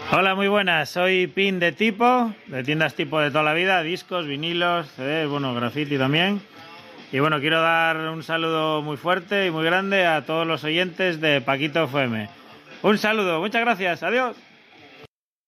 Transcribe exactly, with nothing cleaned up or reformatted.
Hola, muy buenas. Soy Pin de Tipo, de tiendas Tipo de toda la vida, discos, vinilos, C Ds, bueno, graffiti también. Y bueno, quiero dar un saludo muy fuerte y muy grande a todos los oyentes de Paquito F M. Un saludo, muchas gracias, adiós.